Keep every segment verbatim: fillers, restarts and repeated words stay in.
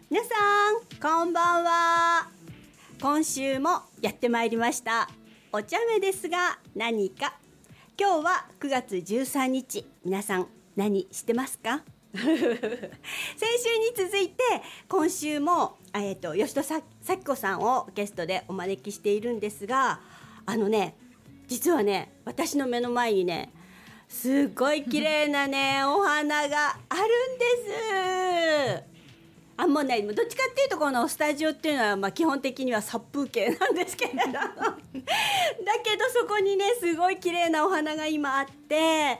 皆さんこんばんは。今週もやってまいりましたお茶目ですが何か。今日はくがつじゅうさんにち、皆さん何してますか？先週に続いて今週も、えーと、吉戸さ咲子さんをゲストでお招きしているんですが、あのね、実はね、私の目の前にね、すごい綺麗なねお花があるんです。あ、もうね、どっちかっていうとこのスタジオっていうのは、まあ、基本的には殺風景なんですけれどだけどそこにねすごい綺麗なお花が今あって、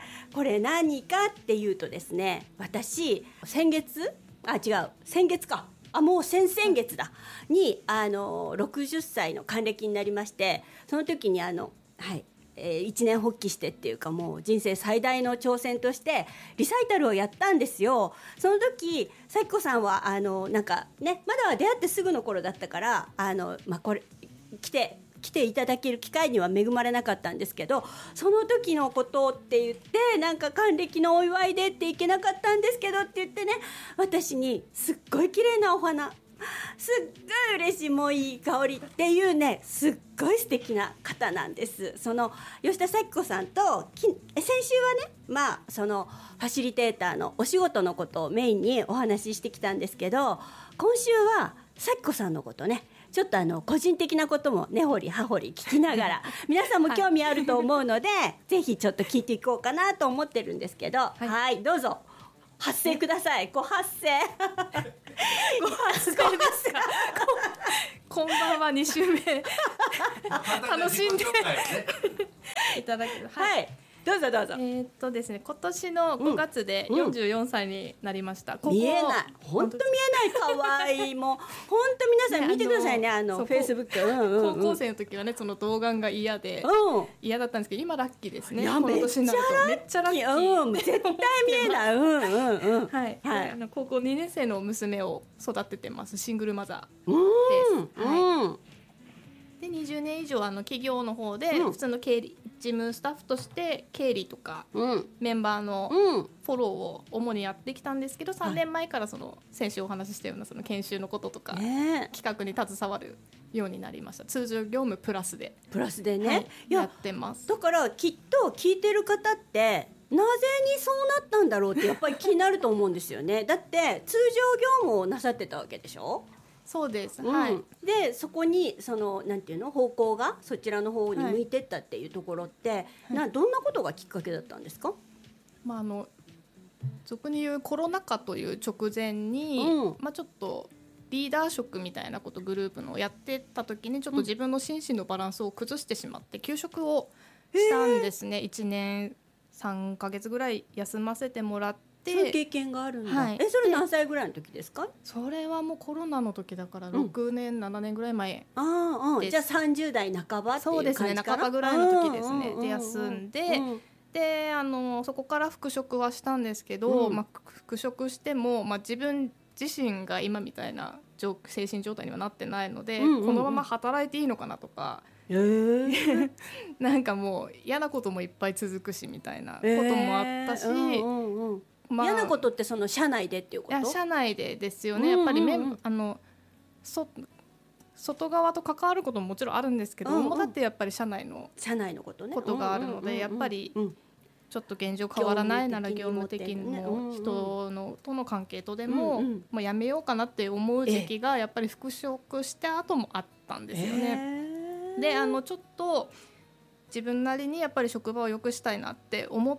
これ何かっていうとですね、私先月あ違う先月かあもう先々月だにあのろくじゅっさいの還暦になりまして、その時にあのはいえー、一年発起してっていうか、もう人生最大の挑戦としてリサイタルをやったんですよ。その時咲子さんはあのなんかね、まだ出会ってすぐの頃だったから、あの、まあ、これ来て来ていただける機会には恵まれなかったんですけど、その時のことって言って、なんか還暦のお祝いでっていけなかったんですけどって言ってね、私にすっごい綺麗なお花、すっごい嬉しい、もういい香りっていうね、すっごい素敵な方なんです。その吉田咲子さんとき先週はね、まあそのファシリテーターのお仕事のことをメインにお話ししてきたんですけど、今週は咲子さんのことね、ちょっとあの個人的なことも根掘り葉掘り聞きながら皆さんも興味あると思うので、はい、ぜひちょっと聞いていこうかなと思ってるんですけど、はい、はい、どうぞ発声ください。ご発声ご発声ですかこんばんはに週目楽しんでいただける、 はい、はい、どうぞどうぞ。 えー、っとですね、今年のごがつでよんじゅうよんさいになりました。うん、 ここ見えない、本当見えない、かわいい、もう本当皆さん見てくださいね、あのフェイスブック、うんうんうん、 高校生の時はね、その童顔が嫌で、うん、嫌だったんですけど、今ラッキーですね。 いや、めっちゃラッキー、うん、絶対見えないうんうんうん、 はい、はい、あの高校にねん生の娘を育ててます。シングルマザーです。 うん、はい、うん、 でにじゅうねん以上あの企業の方で普通の経理、うん、事務スタッフとして経理とか、うん、メンバーのフォローを主にやってきたんですけど、さんねんまえからその先週お話ししたようなその研修のこととか、ね、企画に携わるようになりました。通常業務プラスでプラスでね、 はい、やってます。 だからきっと聞いてる方ってなぜにそうなったんだろうってやっぱり気になると思うんですよね。だって通常業務をなさってたわけでしょ。 そうです、 うん、 はい、 でそこにそのなんていうの方向がそちらの方に向いてったっていうところって、はい、などんなことがきっかけだったんですか？ まあ、あの俗に言うコロナ禍という直前に、うん、まあ、ちょっとリーダー職みたいなことグループのやってた時にちょっと自分の心身のバランスを崩してしまって休職をしたんですね。いちねんさんかげつぐらい休ませてもらって、 そういう経験があるんだ、 はい、 えそれ何歳ぐらいの時ですか？ それはもうコロナの時だからろくねん、うん、ななねんぐらい前です。 ああ、じゃあさんじゅう代半ばっていう感じかな。 そうですね、半ばぐらいの時ですね。で休んで、うん、であのそこから復職はしたんですけど、うん、まあ、復職しても、まあ、自分自身が今みたいな精神状態にはなってないので、うんうんうん、このまま働いていいのかなとか、えー、なんかもう嫌なこともいっぱい続くしみたいなこともあったし、えーうんうんうん、 まあ、嫌なことってその社内でっていうこと？ いや社内でですよね、やっぱりメン、うんうん、あのそ外側と関わることももちろんあるんですけど、うんうん、だってやっぱり社内の社内のことね、 ことがあるので、やっぱりちょっと現状変わらないなら業務的にも人のとの関係とでも、うんうん、もうやめようかなって思う時期がやっぱり復職した後もあったんですよね。えー、であのちょっと自分なりにやっぱり職場を良くしたいなって思って、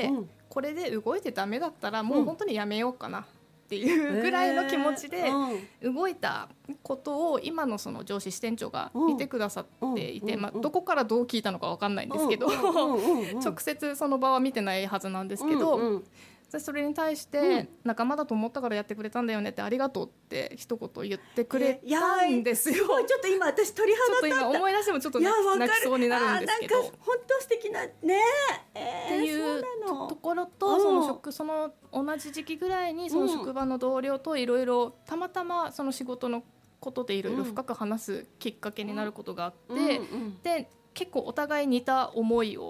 うん、これで動いてダメだったらもう本当にやめようかなっていうぐらいの気持ちで動いたことを今のその上司支店長が見てくださっていて、まあ、どこからどう聞いたのか分かんないんですけど直接その場は見てないはずなんですけど、それに対して仲間だと思ったからやってくれたんだよねってありがとうって一言言ってくれたんですよ。 すごい、ちょっと今私鳥肌立った。 ちょっと今思い出してもちょっと泣きそうになるんですけど、 なんか本当素敵なね、えー、 っていうところと、その職その同じ時期ぐらいにその職場の同僚といろいろたまたまその仕事のことでいろいろ深く話すきっかけになることがあって、で結構お互い似た思いを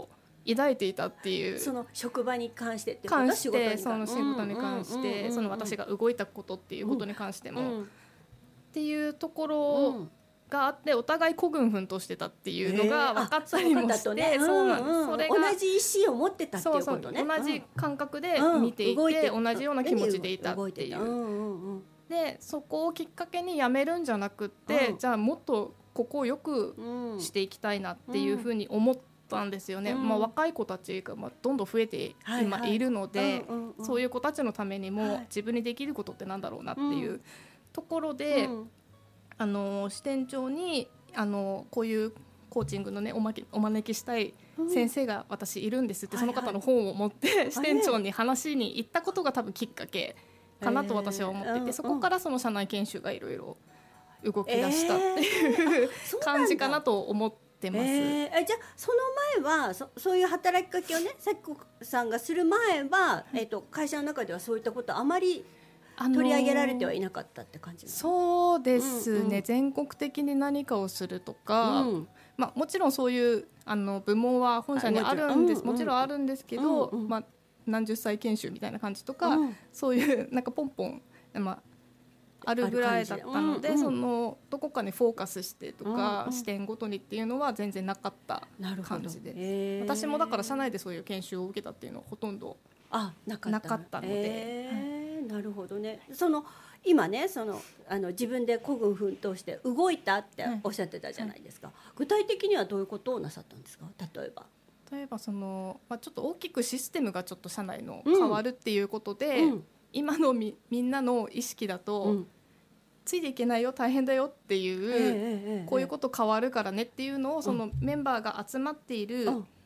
抱いていたっていう、 その職場に関してってこと関して、 仕その仕事に関してその私が動いたことっていうことに関しても、 うんうん、 っていうところがあってお互い孤軍奮闘してたっていうのが分かったりもして、 えー、そうなんです、それが同じ意思を持ってたっていうことね。 そうそう、同じ感覚で見ていて、うん、い同じような気持ちでいたっていう、うんうんうん、でそこをきっかけにやめるんじゃなくって、うん、じゃあもっとここをよくしていきたいなっていうふうに思ったんですよね、うん、まあ、若い子たちがまあどんどん増えて今いるので、そういう子たちのためにも自分にできることってなんだろうなっていうところで、うん、あの支店長にあのこういうコーチングのね お, まきお招きしたい先生が私いるんですって、うん、その方の本を持って支店長に話に行ったことが多分きっかけかなと私は思っていて、えー、そこからその社内研修がいろいろ動き出したっていう、えー、感じかなと思ってます。 えー、じゃあその前は そ, そういう働きかけをねさきこさんがする前は、えー、と会社の中ではそういったことあまり取り上げられてはいなかったって感じ、あのー、 そうですね、うんうん、全国的に何かをするとか、うん、まあ、もちろんそういうあの部門は本社にあるんです、もちろんあるんですけど、うんうん、まあ、何十歳研修みたいな感じとか、うん、そういうなんかポンポン、まあ、あるぐらいだったので、うんうん、そのどこかにフォーカスしてとか、うんうん、視点ごとにっていうのは全然なかった感じで、私もだから社内でそういう研修を受けたっていうのはほとんどあなかった、 なかったので、 えーはい、なるほどね。その今ねそのあの自分で孤軍奮闘して動いたっておっしゃってたじゃないですか、はいはい、具体的にはどういうことをなさったんですか。例えば例えばその、まあ、ちょっと大きくシステムがちょっと社内の変わるっていうことで、うん、今の み, みんなの意識だと、うん、ついていけないよ大変だよっていう、えーえー、こういうこと変わるからねっていうのをそのメンバーが集まっている